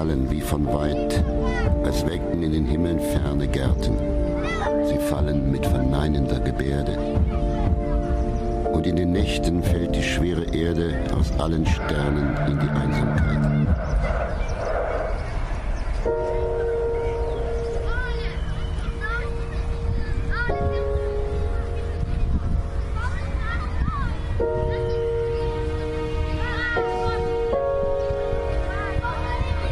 fallen wie von weit, als welkten in den Himmeln ferne Gärten. Sie fallen mit verneinender Gebärde. Und in den Nächten fällt die schwere Erde aus allen Sternen in die Einsamkeit.